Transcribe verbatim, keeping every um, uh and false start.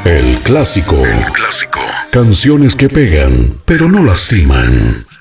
El clásico. El clásico. Canciones que pegan, pero no lastiman.